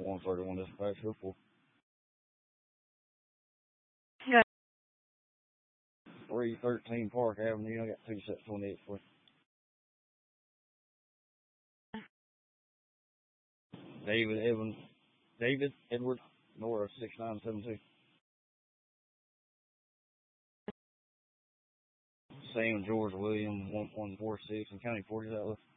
131 dispatch, who for? Good. 313 Park Avenue. I got 2728 for David Edward, Nora 6972. Sam George William 1146 in County 40, is that